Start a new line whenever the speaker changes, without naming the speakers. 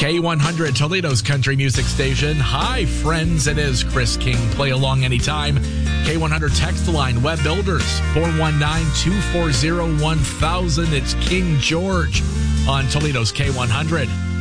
K100, Toledo's country music station. Hi, friends. It is Chris King. Play along anytime. K100 text line, Web Builders, 419-240-1000. It's King George on Toledo's K100.